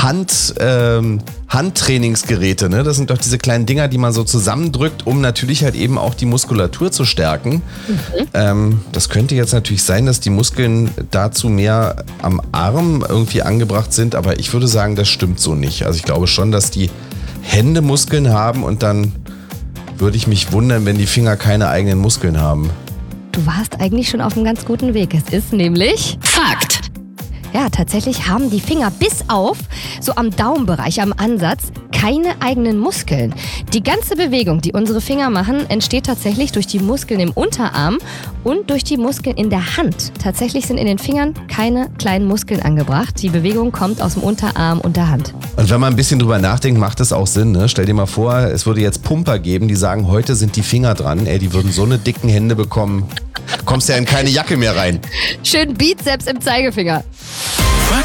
Handtrainingsgeräte, ne? Das sind doch diese kleinen Dinger, die man so zusammendrückt, um natürlich halt eben auch die Muskulatur zu stärken. Das könnte jetzt natürlich sein, dass die Muskeln dazu mehr am Arm irgendwie angebracht sind, aber ich würde sagen, das stimmt so nicht. Also ich glaube schon, dass die Hände Muskeln haben und dann würde ich mich wundern, wenn die Finger keine eigenen Muskeln haben. Du warst eigentlich schon auf einem ganz guten Weg. Es ist nämlich Fakt. Ja, tatsächlich haben die Finger bis auf, so am Daumenbereich, am Ansatz, keine eigenen Muskeln. Die ganze Bewegung, die unsere Finger machen, entsteht tatsächlich durch die Muskeln im Unterarm und durch die Muskeln in der Hand. Tatsächlich sind in den Fingern keine kleinen Muskeln angebracht. Die Bewegung kommt aus dem Unterarm und der Hand. Und wenn man ein bisschen drüber nachdenkt, macht es auch Sinn, ne? Stell dir mal vor, es würde jetzt Pumper geben, die sagen, heute sind die Finger dran. Ey, die würden so eine dicken Hände bekommen. Kommst ja in keine Jacke mehr rein. Schön Bizeps im Zeigefinger.